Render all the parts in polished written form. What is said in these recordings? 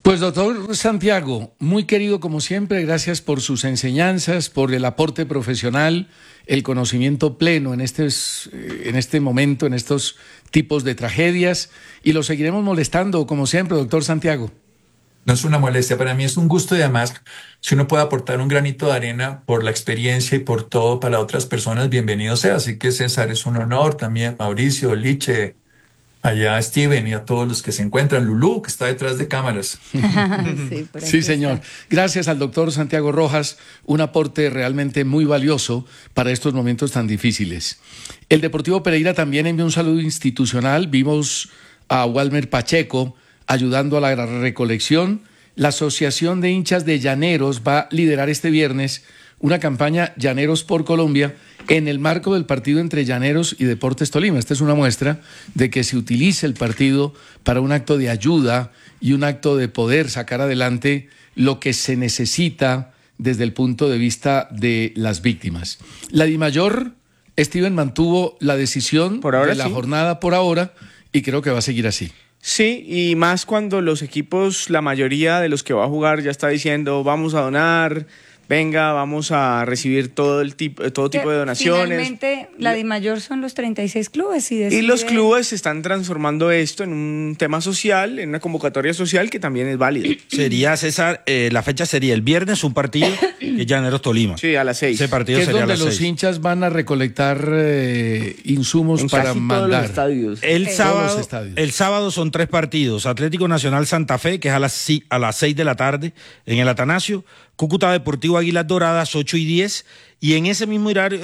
Pues doctor Santiago, muy querido como siempre, gracias por sus enseñanzas, por el aporte profesional, el conocimiento pleno en este momento, en estos tipos de tragedias, y lo seguiremos molestando como siempre, doctor Santiago. No es una molestia, para mí es un gusto y además si uno puede aportar un granito de arena por la experiencia y por todo para otras personas, bienvenido sea. Así que César, es un honor también, Mauricio, Liche, allá Steven y a todos los que se encuentran, Lulú, que está detrás de cámaras. Sí, señor. Gracias al doctor Santiago Rojas, un aporte realmente muy valioso para estos momentos tan difíciles. El Deportivo Pereira también envió un saludo institucional. Vimos a Walmer Pacheco ayudando a la recolección. La Asociación de Hinchas de Llaneros va a liderar este viernes una campaña Llaneros por Colombia en el marco del partido entre Llaneros y Deportes Tolima. Esta es una muestra de que se utiliza el partido para un acto de ayuda y un acto de poder sacar adelante lo que se necesita desde el punto de vista de las víctimas. La DIMAYOR, Steven, mantuvo la decisión de la jornada por ahora y creo que va a seguir así. Sí, y más cuando los equipos, la mayoría de los que va a jugar ya está diciendo vamos a donar, venga, vamos a recibir todo tipo de donaciones. Finalmente, la DIMAYOR son los 36 clubes. Y los clubes están transformando esto en un tema social, en una convocatoria social que también es válida. Sería, César, la fecha sería el viernes, un partido que es Llaneros Tolima. Sí, a las 6. Ese partido sería a las 6. Es donde los hinchas van a recolectar insumos para mandar. El sábado son 3 partidos. Atlético Nacional Santa Fe, que es a las 6 de la tarde en el Atanasio. Cúcuta Deportivo Águilas Doradas, 8 y 10. Y en ese mismo horario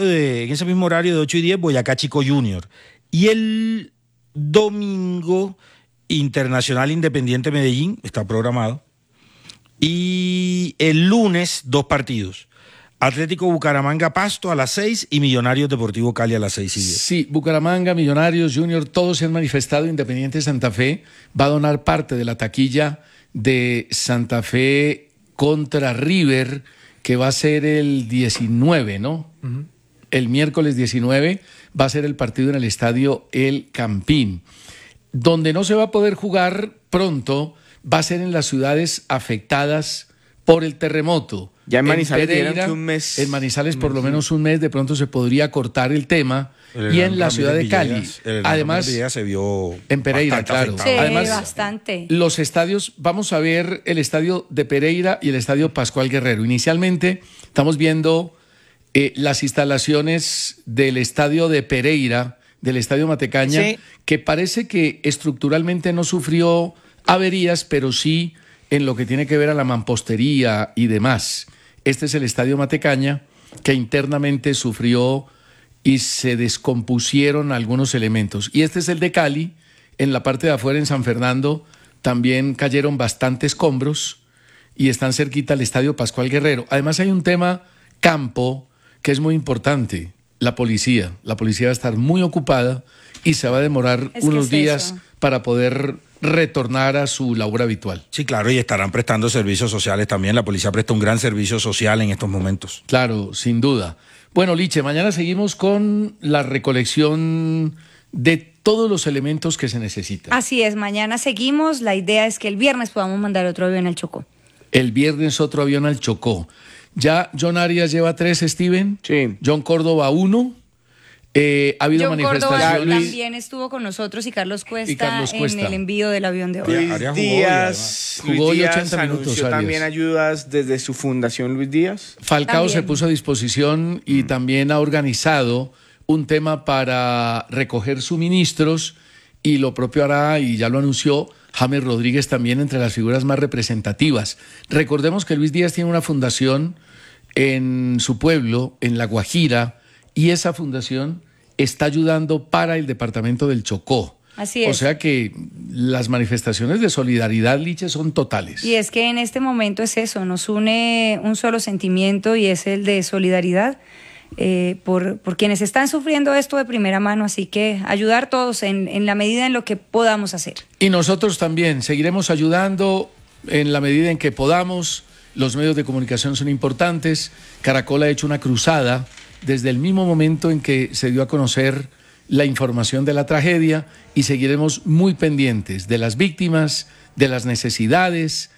de 8 y 10, Boyacá Chico Junior. Y el domingo, Internacional Independiente Medellín, está programado. Y el lunes, 2 partidos. Atlético Bucaramanga Pasto a las 6 y Millonarios Deportivo Cali a las 6 y 10. Sí, Bucaramanga, Millonarios, Junior, todos se han manifestado. Independiente Santa Fe va a donar parte de la taquilla de Santa Fe contra River, que va a ser el 19, ¿no? Uh-huh. El miércoles 19 va a ser el partido en el estadio El Campín. Donde no se va a poder jugar pronto va a ser en las ciudades afectadas por el terremoto. Ya en Manizales Pereira, un mes. En Manizales por lo menos un mes, de pronto se podría cortar el tema. Y en la ciudad de Cali. Además, se vio en Pereira, claro. Sí, además, bastante. Los estadios, vamos a ver el estadio de Pereira y el estadio Pascual Guerrero. Inicialmente estamos viendo las instalaciones del estadio de Pereira, del estadio Matecaña, sí, que parece que estructuralmente no sufrió averías, pero sí en lo que tiene que ver a la mampostería y demás. Este es el estadio Matecaña, que internamente sufrió y se descompusieron algunos elementos. Y este es el de Cali, en la parte de afuera, en San Fernando, también cayeron bastantes escombros y están cerquita al estadio Pascual Guerrero. Además hay un tema campo que es muy importante, la policía. La policía va a estar muy ocupada y se va a demorar unos días para poder retornar a su labor habitual. Sí, claro, y estarán prestando servicios sociales también. La policía presta un gran servicio social en estos momentos. Claro, sin duda. Bueno, Liche, mañana seguimos con la recolección de todos los elementos que se necesitan. Así es, mañana seguimos. La idea es que el viernes podamos mandar otro avión al Chocó. El viernes otro avión al Chocó. Ya John Arias lleva 3, Steven. Sí. John Córdoba 1. Ha habido John manifestaciones. Córdoba también estuvo con nosotros y Carlos Cuesta en el envío del avión de hoy. Luis Díaz jugó 80 minutos. Anunció también ayudas desde su fundación Luis Díaz. Falcao también se puso a disposición y también ha organizado un tema para recoger suministros, y lo propio hará, y ya lo anunció, James Rodríguez también, entre las figuras más representativas. Recordemos que Luis Díaz tiene una fundación en su pueblo, en La Guajira, y esa fundación está ayudando para el departamento del Chocó. Así es. O sea que las manifestaciones de solidaridad, Liche, son totales. Y es que en este momento es eso, nos une un solo sentimiento y es el de solidaridad por quienes están sufriendo esto de primera mano. Así que ayudar todos en la medida en lo que podamos hacer. Y nosotros también seguiremos ayudando en la medida en que podamos. Los medios de comunicación son importantes. Caracol ha hecho una cruzada desde el mismo momento en que se dio a conocer la información de la tragedia, y seguiremos muy pendientes de las víctimas, de las necesidades,